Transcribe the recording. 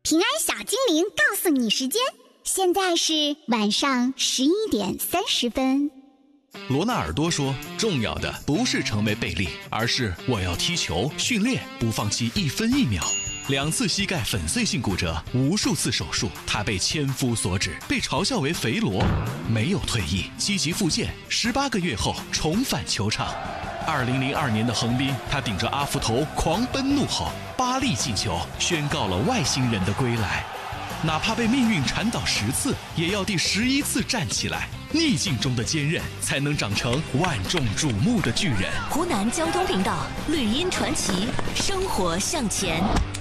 平安小精灵告诉你时间，现在是晚上11:30。 罗纳尔多说，重要的不是成为贝利，而是我要踢球、训练，不放弃1分1秒。2次膝盖粉碎性骨折，无数次手术，他被千夫所指，被嘲笑为肥罗，没有退役，积极复健，18个月后重返球场。2002年的横滨，他顶着阿福头狂奔怒吼，8粒进球，宣告了外星人的归来。哪怕被命运缠倒10次，也要第11次站起来。逆境中的坚韧，才能长成万众瞩目的巨人。 湖南交通频道绿茵传奇，生活向前。